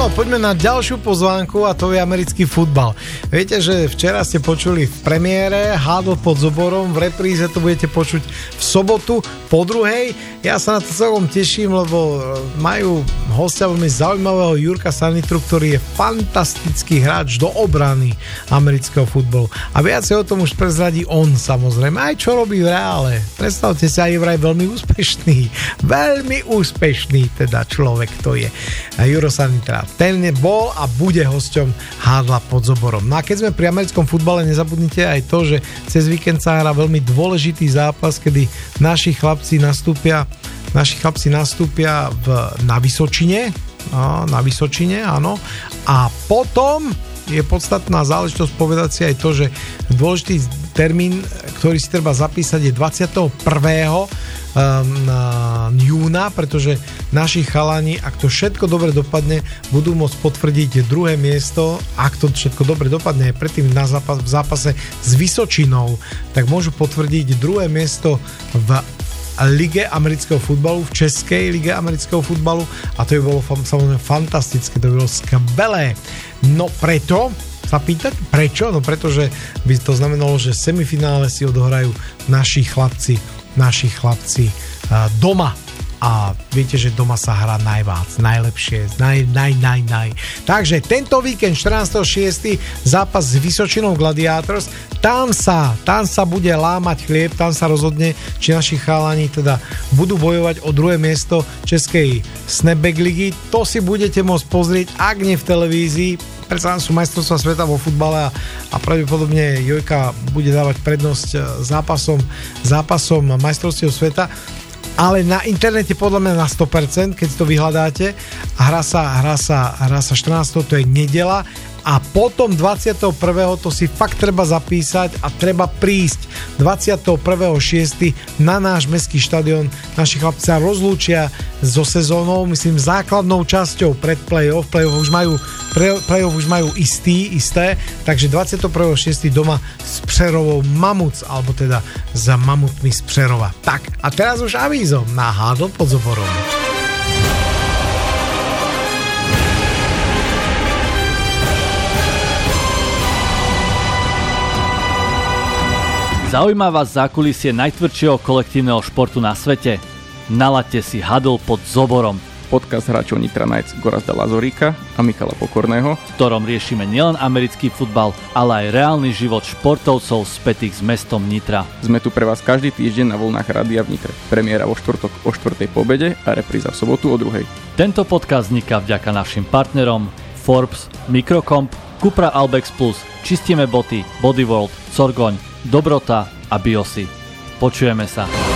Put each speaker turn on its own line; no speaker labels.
No, poďme na ďalšiu pozvánku a to je americký futbal. Viete, že včera ste počuli v premiére Hádl pod Zoborom, v repríze to budete počuť v sobotu po druhej. Ja sa na to celkom teším, lebo majú hostia veľmi zaujímavého Jurka Sanitru, ktorý je fantastický hráč do obrany amerického futbalu. A viacej o tom už prezradí on, samozrejme. Aj čo robí v reále. Predstavte si, aj vraj veľmi úspešný. Veľmi úspešný teda človek to je. Juro Sanitra. Ten bol a bude hosťom Hádla pod Zoborom. No a keď sme pri americkom futbale, nezabudnite aj to, že cez víkend sa hrá veľmi dôležitý zápas, kedy naši chlapci nastúpia na Vysočine. Na Vysočine, áno. A potom je podstatná záležitosť povedať si aj to, že dôležitý termín, ktorý si treba zapísať, je 21. júna, pretože naši chalani, ak to všetko dobre dopadne, budú môcť potvrdiť druhé miesto. Ak to všetko dobre dopadne aj predtým v zápase s Vysočinou, tak môžu potvrdiť druhé miesto v Lige amerického futbalu, v Českej lige amerického futbalu, a to by bolo samozrejme fantastické, to by bolo skvelé. No preto sa pýtať, prečo? No pretože by to znamenalo, že semifinále si odohrajú naši chlapci doma. A viete, že doma sa hrá najlepšie, Takže tento víkend 14.6. zápas s Vysočinou Gladiators, tam sa bude lámať chlieb, tam sa rozhodne, či naši chalani teda budú bojovať o druhé miesto Českej Snapback ligy. To si budete môcť pozrieť, ak nie v televízii. Predsa sú majstrovstvá sveta vo futbale a pravdepodobne Jojka bude dávať prednosť zápasom majstrovstiev sveta. Ale na internete podľa mňa na 100%, keď to vyhľadáte, a hrá sa 14. to je nedeľa, a potom 21. to si fakt treba zapísať a treba prísť 21.6. na náš mestský štadión. Naši chlapci sa rozlúčia so sezónou, myslím základnou časťou pred play-off. Play-off už majú isté, takže 21.6. doma s Přerovou Mamuc, alebo teda za Mamutmi z Přerova. Tak, a teraz už avízo na Hádl pod Zoborom.
Zaujíma vás zákulisie najtvrdšieho kolektívneho športu na svete? Nalaďte si Hádl pod Zoborom.
Podcast hráčov Nitra Knights Gorazda Lazoríka a Michala Pokorného,
v ktorom riešime nielen americký futbal, ale aj reálny život športovcov spätých s mestom Nitra.
Sme tu pre vás každý týždeň na vlnách rádia v Nitre. Premiéra vo štvrtok o 4:00 po obede a repríza v sobotu o 2:00.
Tento podcast vzniká vďaka našim partnerom Forbes, Microcomp, Cupra Albex Plus, Čistíme boty, Bodyworld, Sorgoň, Dobrota a Biosy. Počujeme sa.